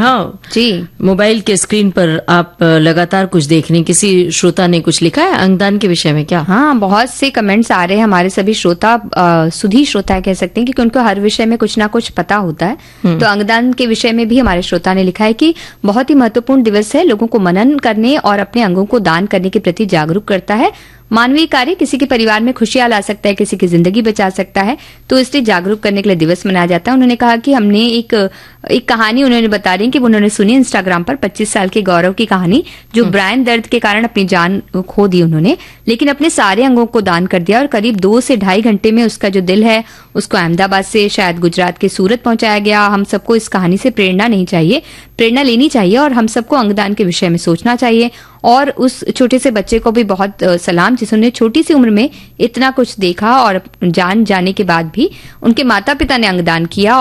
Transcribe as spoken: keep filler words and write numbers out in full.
हाँ जी। मोबाइल के स्क्रीन पर आप लगातार कुछ देख रहे हैं, किसी श्रोता ने कुछ लिखा है अंगदान के विषय में क्या? हाँ, बहुत से कमेंट्स आ रहे हैं हमारे सभी श्रोता, आ, सुधी श्रोता कह सकते हैं, क्योंकि उनको हर विषय में कुछ ना कुछ पता होता है। तो अंगदान के विषय में भी हमारे श्रोता ने लिखा है कि बहुत ही महत्वपूर्ण दिवस है, लोगों को मनन करने और अपने अंगों को दान करने के प्रति जागरूक करता है। मानवीय कार्य किसी के परिवार में खुशियां ला सकता है, किसी की जिंदगी बचा सकता है, तो इसलिए जागरूक करने के लिए दिवस मनाया जाता है। उन्होंने कहा कि हमने एक एक कहानी उन्होंने बता रही कि उन्होंने सुनी इंस्टाग्राम पर पच्चीस साल के गौरव की कहानी, जो ब्रेन दर्द के कारण अपनी जान खो दी उन्होंने, लेकिन अपने सारे अंगों को दान कर दिया और करीब दो से ढाई घंटे में उसका जो दिल है उसको अहमदाबाद से शायद गुजरात के सूरत पहुंचाया गया। हम सबको इस कहानी से प्रेरणा नहीं चाहिए, प्रेरणा लेनी चाहिए और हम सबको अंगदान के विषय में सोचना चाहिए। और उस छोटे से बच्चे को भी बहुत सलाम जिसने छोटी सी उम्र में इतना कुछ देखा और जान जाने के बाद भी उनके माता पिता ने अंगदान किया